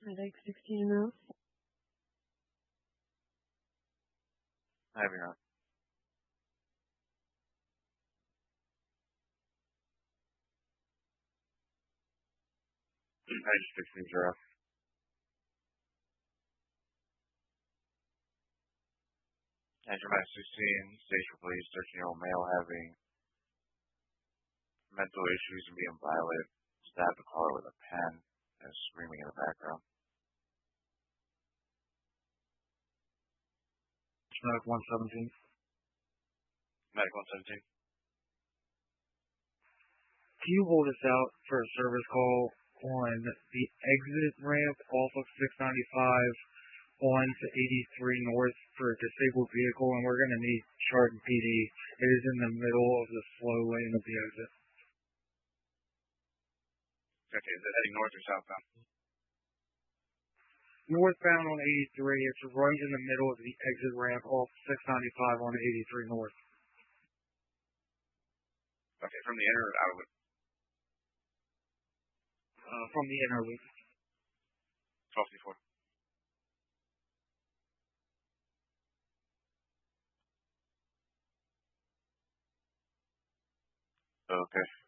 Medic 16 now. Heavy on. Page 60. Andrew Max 16, station police, 13-year-old male having mental issues and being violent, stabbed the caller with a pen and screaming in the background. Medic 117. Medic 117. Can you hold us out for a service call on the exit ramp off of 695 on to 83 North for a disabled vehicle, and we're going to need Chardon PD. It is in the middle of the slow lane of the exit. Okay, is it heading north or southbound? Northbound on 83. It's right in the middle of the exit ramp off 695 on 83 North. Okay, from the inner or out of it? From the inner loop. 12C4. Okay.